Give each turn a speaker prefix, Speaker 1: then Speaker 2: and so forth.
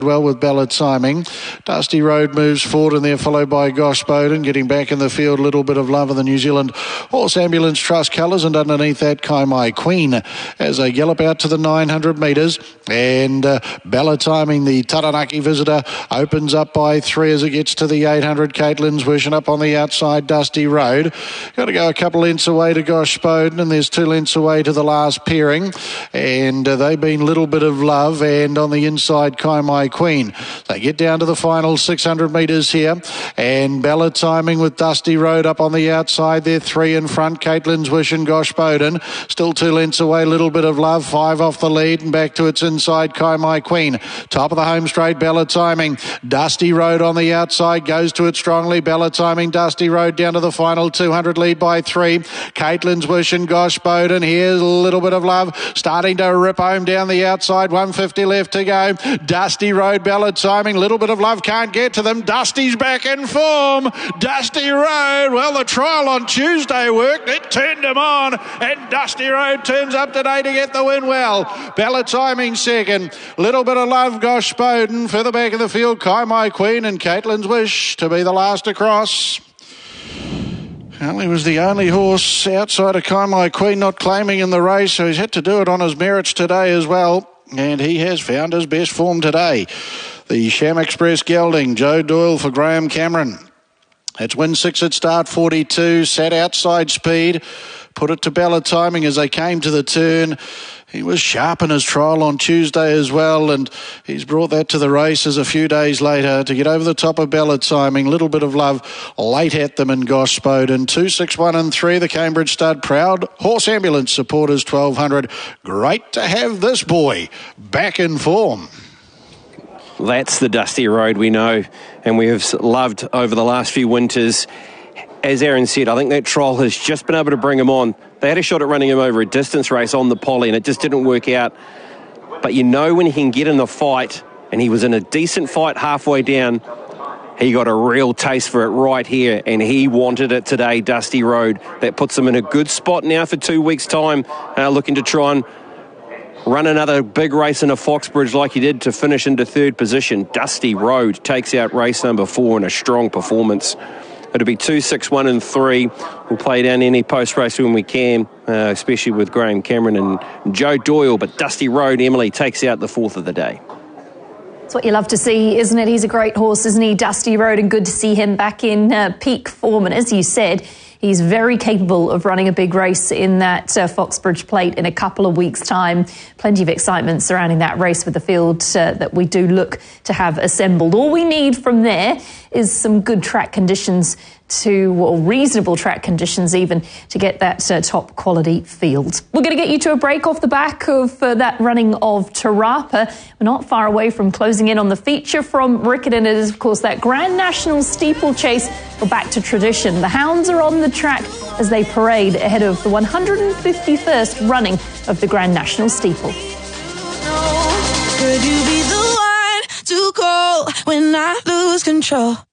Speaker 1: well with Bella Timing. Dusty Road moves forward and they're followed by Gosh Bowden. Getting back in the field, a little bit of love of the New Zealand Horse Ambulance Trust colours, and underneath that Kai Mai Queen as they gallop out to the 900 metres. And Bella Timing, the Taranaki visitor, opens up by 3 as it gets to the 800. Caitlin's wishing up on the outside, Dusty Road. Got to go a couple lengths away to Gosh Bowden, and there's 2 lengths away to the last pairing. And they've been little bit of love, and on the inside Kai Mai Queen. They get down to the final 600 metres here, and Bella Timing with Dusty Road up on the outside. They're 3 in front. Caitlin's Wish and Gosh Bowden still 2 lengths away. Little bit of love, 5 off the lead, and back to its inside Kai Mai Queen. Top of the home straight, Bella Timing. Dusty Road on the outside goes to it strongly. Bella Timing, Dusty Road down to the final 200, lead by 3. Caitlin's Wish and Gosh Bowden. Here's a little bit of love, starting to rip home down the outside. 150 left to go. Dusty Road, Bella Timing, little bit of love, can't get to them. Dusty's back in form. Dusty Road, well, the trial on Tuesday worked. It turned him on, and Dusty Road turns up today to get the win well. Bella Timing second. Little bit of love, Gosh Bowden. Further back in the field, Kai Mai Queen and Caitlin's Wish to be the last across. Well, he was the only horse outside of Kai Mai Queen not claiming in the race, so he's had to do it on his merits today as well. And he has found his best form today. The Sham Express gelding, Joe Doyle for Graham Cameron. It's win 6 at start 42, sat outside speed, put it to Bella Timing as they came to the turn. He was sharp in his trial on Tuesday as well, and he's brought that to the races a few days later to get over the top of Bella Timing. Little bit of love late at them in Gosh Bowden. 2, 6, 1 and 3, the Cambridge Stud Proud Horse Ambulance supporters 1200. Great to have this boy back in form.
Speaker 2: That's the Dusty Road we know and we have loved over the last few winters. As Aaron said, I think that trial has just been able to bring him on. They had a shot at running him over a distance race on the Poly and it just didn't work out. But you know when he can get in the fight, and he was in a decent fight halfway down, he got a real taste for it right here, and he wanted it today, Dusty Road. That puts him in a good spot now for 2 weeks' time, looking to try and run another big race in a Foxbridge like he did to finish into 3rd position. Dusty Road takes out race number 4 in a strong performance. It'll be 2, 6, 1 and 3. We'll play down any post-race when we can, especially with Graham Cameron and Joe Doyle. But Dusty Road, Emily, takes out the 4th of the day.
Speaker 3: It's what you love to see, isn't it? He's a great horse, isn't he, Dusty Road? And good to see him back in peak form. And as you said, he's very capable of running a big race in that Foxbridge Plate in a couple of weeks' time. Plenty of excitement surrounding that race with the field that we do look to have assembled. All we need from there is some good track conditions or reasonable track conditions even, to get that top quality field. We're going to get you to a break off the back of that running of Tarapa. We're not far away from closing in on the feature from Riccarton. It is, of course, that Grand National Steeplechase. We're back to tradition. The hounds are on the track as they parade ahead of the 151st running of the Grand National Steeple.
Speaker 4: Could you be the one to call when I lose control?